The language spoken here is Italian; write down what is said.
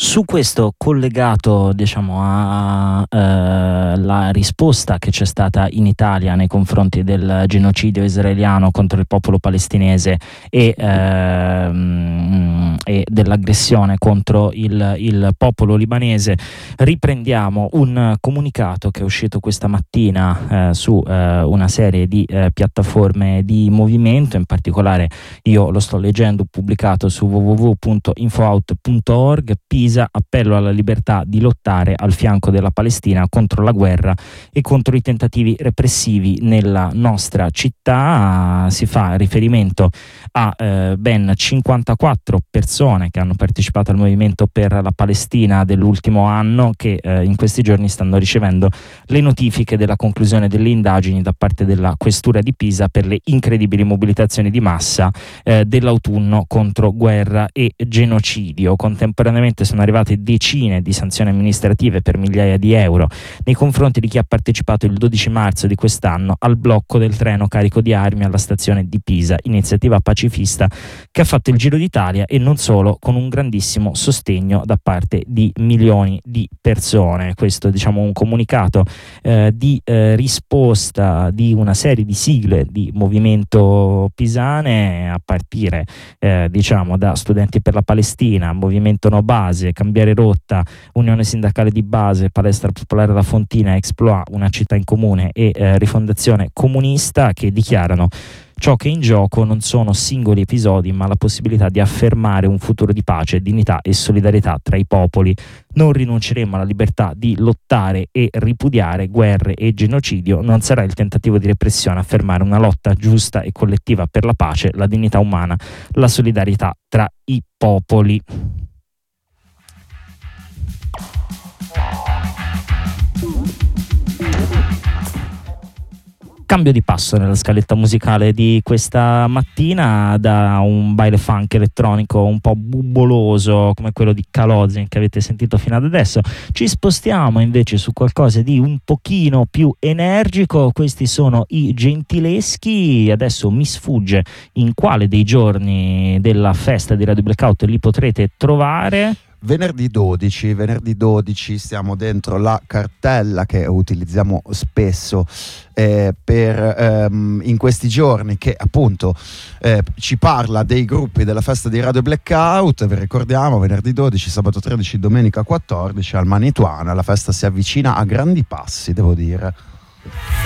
Su questo, collegato diciamo la risposta che c'è stata in Italia nei confronti del genocidio israeliano contro il popolo palestinese e dell'aggressione contro il popolo libanese, riprendiamo un comunicato che è uscito questa mattina su una serie di piattaforme di movimento. In particolare io lo sto leggendo, pubblicato su www.infoaut.org. Pisa, appello alla libertà di lottare al fianco della Palestina contro la guerra e contro i tentativi repressivi nella nostra città. Si fa riferimento a ben 54 persone che hanno partecipato al movimento per la Palestina dell'ultimo anno, che in questi giorni stanno ricevendo le notifiche della conclusione delle indagini da parte della Questura di Pisa per le incredibili mobilitazioni di massa dell'autunno contro guerra e genocidio. Contemporaneamente sono arrivate decine di sanzioni amministrative per migliaia di euro nei confronti di chi ha partecipato il 12 marzo di quest'anno al blocco del treno carico di armi alla stazione di Pisa, iniziativa pacifista che ha fatto il giro d'Italia e non solo, con un grandissimo sostegno da parte di milioni di persone. Questo, diciamo, un comunicato di risposta di una serie di sigle di movimento pisane, a partire diciamo da Studenti per la Palestina, Movimento No Base, Cambiare Rotta, Unione Sindacale di Base, Palestra Popolare La Fontina, Exploit, Una Città in Comune e Rifondazione Comunista, che dichiarano: ciò che è in gioco non sono singoli episodi, ma la possibilità di affermare un futuro di pace, dignità e solidarietà tra i popoli. Non rinunceremo alla libertà di lottare e ripudiare guerre e genocidio. Non sarà il tentativo di repressione a fermare una lotta giusta e collettiva per la pace, la dignità umana, la solidarietà tra i popoli. Cambio di passo nella scaletta musicale di questa mattina, da un baile funk elettronico un po' bubboloso come quello di Kalozin che avete sentito fino ad adesso. Ci spostiamo invece su qualcosa di un pochino più energico. Questi sono i Gentileschi. Adesso mi sfugge in quale dei giorni della festa di Radio Blackout li potrete trovare. Venerdì 12 stiamo dentro la cartella che utilizziamo spesso in questi giorni, che appunto ci parla dei gruppi della festa di Radio Blackout. Vi ricordiamo, venerdì 12, sabato 13, domenica 14 al Manituana. La festa si avvicina a grandi passi, devo dire.